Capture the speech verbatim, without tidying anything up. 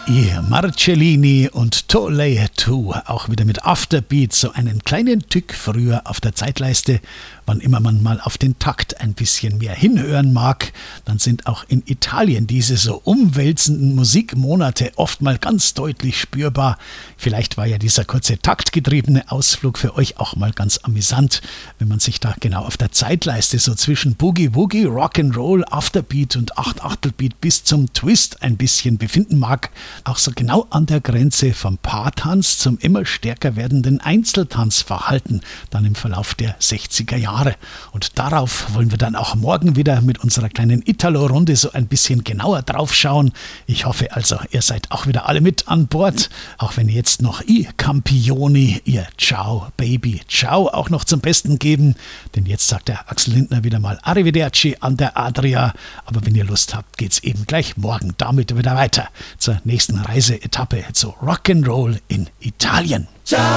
I Marcellini und Tole Tu, auch wieder mit Afterbeat, so einen kleinen Tick früher auf der Zeitleiste. Wann immer man mal auf den Takt ein bisschen mehr hinhören mag, dann sind auch in Italien diese so umwälzenden Musikmonate oft mal ganz deutlich spürbar. Vielleicht war ja dieser kurze taktgetriebene Ausflug für euch auch mal ganz amüsant, wenn man sich da genau auf der Zeitleiste so zwischen Boogie Woogie, Rock'n'Roll, Afterbeat und Acht-Achtel-Beat bis zum Twist ein bisschen befinden mag. Auch so genau an der Grenze vom Paartanz zum immer stärker werdenden Einzeltanzverhalten dann im Verlauf der sechziger Jahre. Und darauf wollen wir dann auch morgen wieder mit unserer kleinen Italo-Runde so ein bisschen genauer drauf schauen. Ich hoffe also, ihr seid auch wieder alle mit an Bord, auch wenn ihr jetzt noch I Campioni, ihr Ciao Baby Ciao auch noch zum Besten geben, denn jetzt sagt der Axel Lindner wieder mal Arrivederci an der Adria, aber wenn ihr Lust habt, geht's eben gleich morgen damit wieder weiter zur nächsten Reiseetappe zu Rock'n'Roll in Italien. Ciao.